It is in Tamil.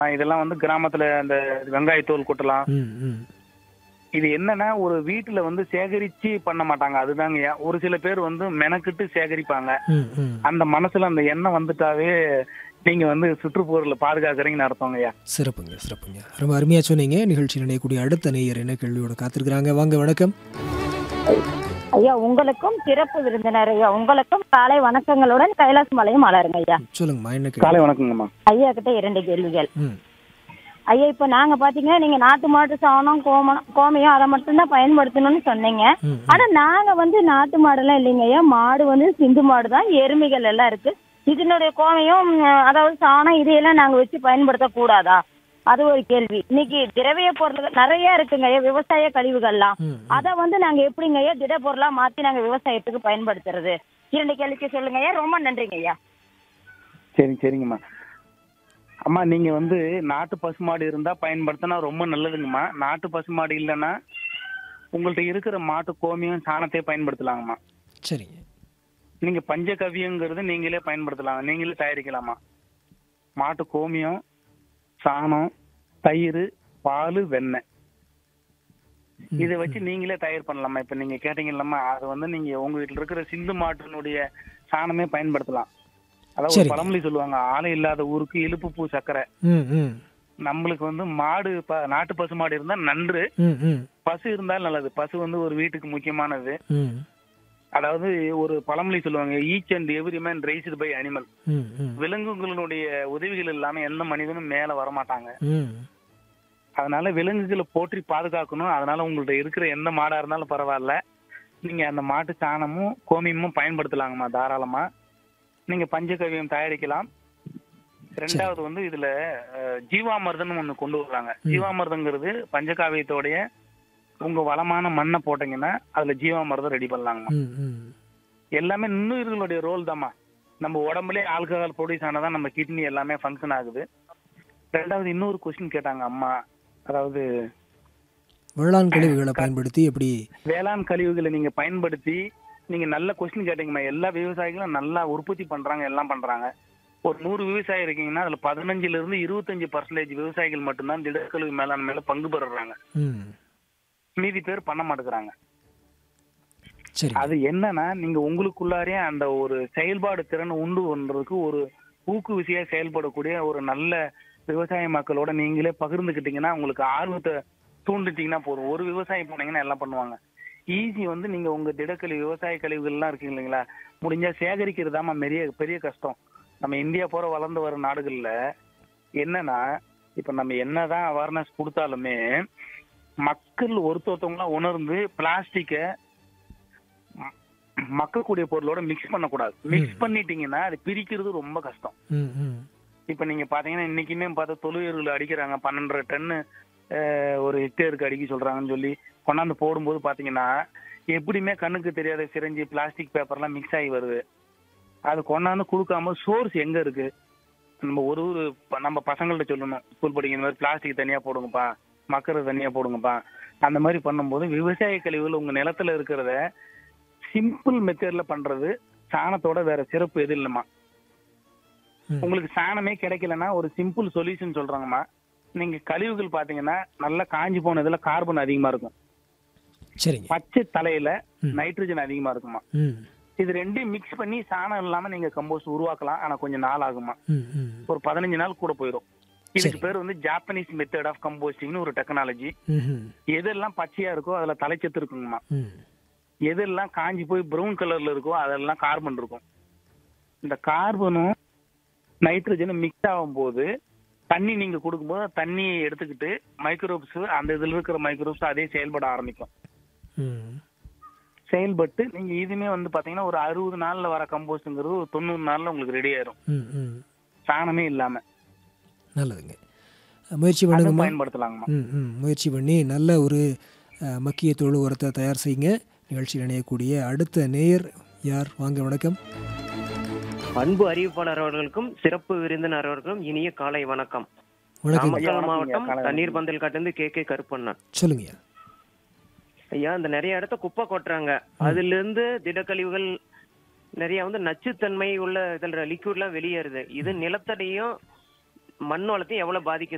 இதெல்லாம் வந்து கிராமத்துல அந்த வெங்காயத்தோல் கொட்டலாம். ம், ம். இது என்னன்னா ஒரு வீட்டுல வந்து சேகரிச்சு பண்ண மாட்டாங்க. அதுதாங்கய்யா. ஒரு சில பேர் வந்து மெனக்கிட்டு சேகரிப்பாங்க. ம், ம். அந்த மனசுல அந்த எண்ணம் வந்துட்டாவே நீங்க வந்து சுற்றுப்புறல பாதுகாக்கிறீங்கன்னு அர்த்தங்கய்யா. சிறப்புங்க, சிறப்புங்க. ரொம்ப அருமையா சொன்னீங்க. நிகழ்ச்சியில் இணையக்கூடிய அடுத்த நேயர் என்ன கேள்வியோட காத்திருக்கிறாங்க. வாங்க, வணக்கம். ஐயா உங்களுக்கும் சிறப்பு விருந்தினர் ஐயா உங்களுக்கும் காலை வணக்கங்களுடன் கைலாஸ் மலையும் மலருங்க ஐயா. சொல்லுங்கம்மா, என்ன கேள்வி? காலை வணக்கங்கம்மா. ஐயா கிட்ட 2 கேள்விகள். ம், ஐயா இப்ப நாங்க பாத்தீங்கன்னா நீங்க நாட்டு மாட்டு சாணம் கோமியம் அதை மட்டும்தான் பயன்படுத்தணும்னு சொன்னீங்க. ம், ம். ஆனா நாங்க வந்து நாட்டு மாடுலாம் இல்லைங்க ஐயா. மாடு வந்து சிந்து மாடு தான், எருமைகள் எல்லாம் இருக்கு. இதனுடைய கோமியம் அதாவது சாணம் இதையெல்லாம் நாங்க வச்சு பயன்படுத்த கூடாதா? அது ஒரு கேள்வி. இன்னைக்கு திரவிய பொருள்கள் நிறைய இருக்குங்க ஐயா, விவசாய கழிவுகள்லாம். ம், ம். அத வந்து நாங்க எப்படிங்க ஐயா திட பொருளா மாத்தி நாங்க விவசாயத்துக்கு பயன்படுத்துறது? 2 கேள்விக்கு சொல்லுங்க ஐயா. ரொம்ப நன்றிங்க ஐயா. சரிங்கம்மா. அம்மா நீங்க வந்து நாட்டு பசுமாடு இருந்தா பயன்படுத்தினா ரொம்ப நல்லதுங்கம்மா. நாட்டு பசுமாடு இல்லைன்னா உங்கள்ட்ட இருக்கிற மாட்டு கோமியம் சாணத்தை பயன்படுத்தலாங்கம்மா. சரிங்க. நீங்க பஞ்சகவ்யங்கிறது நீங்களே பயன்படுத்தலாம், நீங்களே தயாரிக்கலாமா. மாட்டு கோமியம், சாணம், தயிர், பால், வெண்ணெய் இதை வச்சு நீங்களே தயார் பண்ணலாமா. இப்ப நீங்க கேட்டீங்கல்லம்மா, அது வந்து நீங்க உங்க வீட்டுல இருக்கிற சிந்து மாட்டினுடைய சாணமே பயன்படுத்தலாம். அதாவது ஒரு சரிங்க. பழமொழி சொல்லுவாங்க, ஆலை இல்லாத ஊருக்கு இலுப்பு பூ சக்கரை. ம், ம். நம்மளுக்கு வந்து மாடு நாட்டு பசு மாடு இருந்தா நன்று, ம், ம். பசு இருந்தாலும் நல்லது. பசு வந்து ஒரு வீட்டுக்கு முக்கியமானது. ம், அதாவது ஒரு பழமொழி சொல்லுவாங்க, each and every man raised by animal. ம், ம். விலங்குகளுடைய உதவிகள் இல்லாம எந்த மனிதனும் மேல வரமாட்டாங்க. ம். அதனால விலங்குகளை போற்றி பாதுகாக்கணும். அதனால உங்கள்ட்ட இருக்கிற எந்த மாடா இருந்தாலும் பரவாயில்ல, நீங்க அந்த மாட்டு சாணமும் கோமியமும் பயன்படுத்தலாங்கம்மா தாராளமா. நீங்க பஞ்சகவ்யம் தயாரிக்கலாம். ரெண்டாவது வந்து இதுல ஜீவாமிர்தம் ஒண்ணு கொண்டு வர்றாங்க. ஜீவாமிர்தங்கிறது பஞ்சகாவியத்தோடைய உங்க வளமான மண்ணை போட்டீங்கன்னா அதுல ஜீவாமிர்தம் ரெடி பண்ணலாங்கம்மா. ம், ம். எல்லாமே நுண்ணுயிர்களுடைய ரோல் தாம்மா. நம்ம உடம்புலயே ஆல்கஹால் ப்ரொடியூஸ் ஆனதான் நம்ம கிட்னி எல்லாமே ஃபங்க்ஷன் ஆகுது. ரெண்டாவது இன்னொரு கொஸ்டின் கேட்டாங்க அம்மா, அதாவது வேளாண் கழிவுகளை பயன்படுத்தி எப்படி? வேளாண் கழிவுகளை நீங்க பயன்படுத்தி நீங்க நல்ல கொஸ்டின் கேட்டீங்கம்மா. எல்லா விவசாயிகளும் நல்லா உற்பத்தி பண்றாங்க, எல்லாம் பண்றாங்க. ஒரு 100 விவசாயி இருக்கீங்கன்னா அதுல 15ல இருந்து 25% விவசாயிகள் மட்டும்தான் திடக்கழிவு மேலாண்மையில பங்கு பெறுறாங்க. ம். மீதி பேர் பண்ண மாட்டேங்கிறாங்க. சரி. அது என்னன்னா நீங்க உங்களுக்குள்ளாரே அந்த ஒரு செயல்பாடு திறன் உண்டு பண்றதுக்கு ஒரு ஊக்குவிசையா செயல்படக்கூடிய ஒரு நல்ல விவசாய மக்களோட நீங்களே பகிர்ந்துக்கிட்டீங்கன்னா, உங்களுக்கு ஆர்வத்தை தூண்டுட்டீங்கன்னா போதும். ஒரு விவசாயி போனீங்கன்னா எல்லாம் பண்ணுவாங்க. ஈஸி வந்து நீங்க உங்க திடக்கழிவு விவசாய கழிவுகள்லாம் இருக்கு இல்லைங்களா, முடிஞ்சா சேகரிக்கிறதாம பெரிய பெரிய கஷ்டம். நம்ம இந்தியா போற வளர்ந்து வர நாடுகள்ல என்னன்னா, இப்ப நம்ம என்னதான் அவேர்னஸ் கொடுத்தாலுமே மக்கள் ஒருத்தவங்களா உணர்ந்து பிளாஸ்டிக்க மக்கக்கூடிய பொருளோட மிக்ஸ் பண்ணக்கூடாது. மிக்ஸ் பண்ணிட்டீங்கன்னா அது பிரிக்கிறது ரொம்ப கஷ்டம். ம், ம். இப்ப நீங்க பாத்தீங்கன்னா இன்னைக்குமே பார்த்தா தொழுவீர்கள் அடிக்கிறாங்க. 12 டன்னு ஒரு ஹெக்டேருக்கு அடிக்க சொல்றாங்கன்னு சொல்லி கொண்டாந்து போடும்போது பாத்தீங்கன்னா எப்படியுமே கண்ணுக்கு தெரியாத சிரஞ்சி பிளாஸ்டிக் பேப்பர்லாம் மிக்ஸ் ஆகி வருது. அது கொண்டாந்து கொடுக்காம சோர்ஸ் எங்க இருக்கு? நம்ம நம்ம பசங்கள்ட்ட சொல்லணும், ஸ்கூல் படிக்கிற மாதிரி பிளாஸ்டிக் தனியா போடுங்கப்பா, மக்கரை தனியா போடுங்கப்பா. அந்த மாதிரி பண்ணும்போது விவசாய கழிவுகள் உங்க நிலத்துல இருக்கிறத சிம்பிள் மெத்தட்ல பண்றது சாணத்தோட வேற சிறப்பு எது இல்லைம்மா. உங்களுக்கு சாணமே கிடைக்கலன்னா ஒரு சிம்பிள் சொல்யூஷன் சொல்றாங்கம்மா. நீங்க கழிவுகள் பாத்தீங்கன்னா நல்லா காஞ்சி போனதுல கார்பன் அதிகமா இருக்கும், சரிங்க. பச்சை தலையில நைட்ரஜன் அதிகமா இருக்குமா. ம், இது ரெண்டையும் மிக்ஸ் பண்ணி சாணம் இல்லாம நீங்க கம்போஸ்ட் உருவாக்கலாம். ஆனா கொஞ்சம் நாள் ஆகுமா, ம், ம். ஒரு 15 நாள் கூட போயிடும். இதுக்கு சரி. பேர் வந்து ஜாப்பனீஸ் மெத்தட் ஆஃப் கம்போஸ்டிங்னு ஒரு டெக்னாலஜி. ம்ஹும். எதெல்லாம் பச்சையா இருக்கோ அதுல தலைச்சத்து இருக்குங்கம்மா. ம். எதெல்லாம் காஞ்சி போய் ப்ரௌன் கலர்ல இருக்கோ அதெல்லாம் கார்பன் இருக்கும். இந்த கார்பனும் நைட்ரஜனும் மிக்ஸ் ஆகும் போது தண்ணி நீங்க கொடுக்கும்போது தண்ணியை எடுத்துக்கிட்டு மைக்ரோப்ஸ் அந்த இதுல இருக்கிற மைக்ரோப்ஸ் அதே செயல்பட ஆரம்பிக்கும். ம். செயல்பட்டு நீங்க இதுமே வந்து பாத்தீங்கன்னா ஒரு 60 நாள்ல வர கம்போஸ்ட்ங்கிறது ஒரு 90 நாள்ல உங்களுக்கு ரெடி ஆயிரும், ம், ம். சாணமே இல்லாம. நல்லதுங்க. முயற்சி அதை பண்ணுங்கம்மா. பயன்படுத்தலாங்கம்மா. ம், ம். முயற்சி பண்ணி நல்ல ஒரு மக்கிய தொழு உரத்தை தயார் செய்யுங்க. நிகழ்ச்சியில் இணையக்கூடிய அடுத்த நேயர் யார்? வாங்க, வணக்கம். அன்பு அறிவிப்பாளர் அவர்களுக்கும் சிறப்பு விருந்தினர் அவர்களுக்கும் இனிய காலை வணக்கம். வணக்கம். நாமக்கல் மாவட்டம் தண்ணீர் பந்தல் காட்டிலிருந்து கே கருப்பண்ணன். சொல்லுங்க. ஐயா, இந்த நிறைய இடத்த குப்பை கொட்டுறாங்க. அதுல இருந்து திடக்கழிவுகள் நிறைய வந்து நச்சுத்தன்மை உள்ள இதுல லிக்விட்லாம் வெளியேறுது. இது நிலத்தடியும் மண் வளத்தையும் எவ்வளவு பாதிக்குது?